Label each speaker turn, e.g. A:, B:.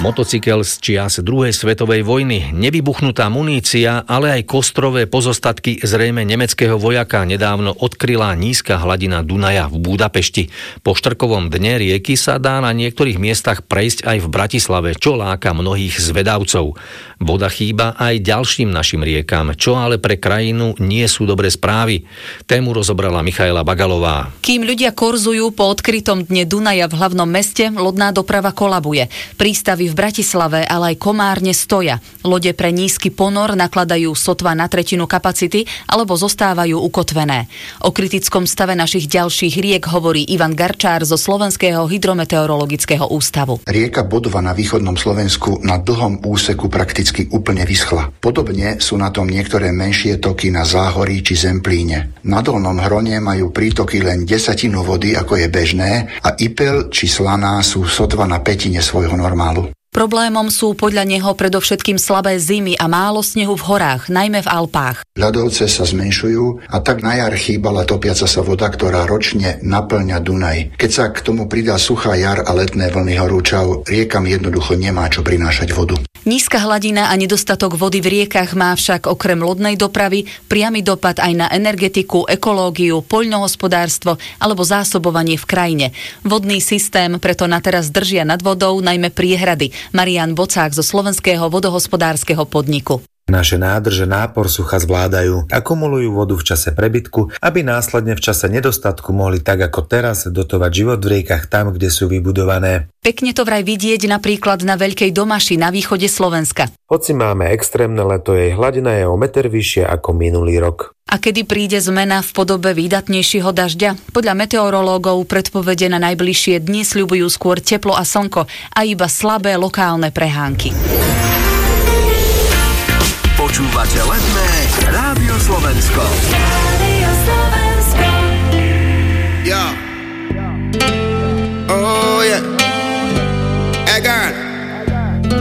A: Motocykel z čias druhej svetovej vojny, nevybuchnutá munícia, ale aj kostrové pozostatky zrejme nemeckého vojaka nedávno odkryla nízka hladina Dunaja v Budapešti. Po štrkovom dne rieky sa dá na niektorých miestach prejsť aj v Bratislave, čo láka mnohých zvedavcov. Voda chýba aj ďalším našim riekam, čo ale pre krajinu nie sú dobré správy. Tému rozobrala Michaela Bagalová.
B: Kým ľudia korzujú po odkrytom dne Dunaja v hlavnom meste, lodná doprava kolabuje. Prístavy v Bratislave, ale aj Komárne stoja. Lode pre nízky ponor nakladajú sotva na tretinu kapacity alebo zostávajú ukotvené. O kritickom stave našich ďalších riek hovorí Ivan Garčár zo Slovenského hydrometeorologického ústavu.
C: Rieka Bodva na východnom Slovensku na dlhom úseku prakticky úplne vyschla. Podobne sú na tom niektoré menšie toky na Záhorí či Zemplíne. Na dolnom Hrone majú prítoky len desatinu vody, ako je bežné, a Ipel či Slaná sú sotva na pätine svojho normálu.
B: Problémom sú podľa neho predovšetkým slabé zimy a málo snehu v horách, najmä v Alpách.
C: Ľadovce sa zmenšujú a tak na jar chýbala topiaca sa voda, ktorá ročne naplňa Dunaj. Keď sa k tomu pridá suchá jar a letné vlny horúčav, riekam jednoducho nemá čo prinášať vodu.
B: Nízka hladina a nedostatok vody v riekach má však okrem lodnej dopravy priamy dopad aj na energetiku, ekológiu, poľnohospodárstvo alebo zásobovanie v krajine. Vodný systém preto na teraz držia nad vodou najmä priehrady. Marián Bocák zo Slovenského vodohospodárskeho podniku.
D: Naše nádrže nápor sucha zvládajú, akumulujú vodu v čase prebytku, aby následne v čase nedostatku mohli tak ako teraz dotovať život v riekach tam, kde sú vybudované.
B: Pekne to vraj vidieť napríklad na Veľkej Domaši na východe Slovenska.
D: Hoci máme extrémne leto, jej hladina je o meter vyššie ako minulý rok.
B: A kedy príde zmena v podobe výdatnejšieho dažďa? Podľa meteorológov predpovede na najbližšie dni sľubujú skôr teplo a slnko a iba slabé lokálne prehánky.
E: Počúvate Letné Rádio Slovensko.